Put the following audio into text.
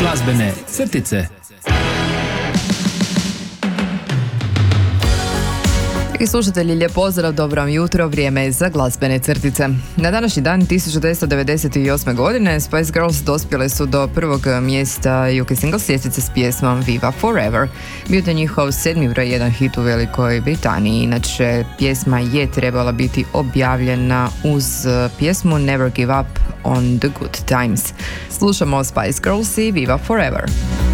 Glazbene crtice. I slušatelji, lijep pozdrav, dobro vam jutro, vrijeme je za glazbene crtice. Na današnji dan 1998. godine Spice Girls dospjele su do prvog mjesta UK singles ljestvice s pjesmom Viva Forever. Bio je njihov 7. broj 1 hit u Velikoj Britaniji. Inače, pjesma je trebala biti objavljena uz pjesmu Never Give Up on the Good Times. Slušamo Spice Girls i Viva Forever.